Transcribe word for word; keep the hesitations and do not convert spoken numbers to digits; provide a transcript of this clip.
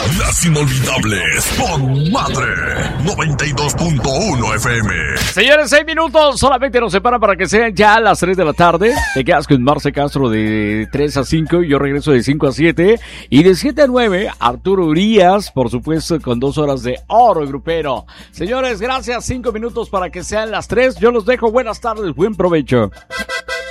Las inolvidables con Madre noventa y dos punto uno F M. Señores, seis minutos solamente nos separan para que sean ya las tres de la tarde. Te quedas con Marce Castro de tres a cinco y yo regreso de cinco a siete. Y de siete a nueve, Arturo Urias, por supuesto, con dos horas de oro grupero. Señores, gracias. Cinco minutos para que sean las tres. Yo los dejo. Buenas tardes. Buen provecho.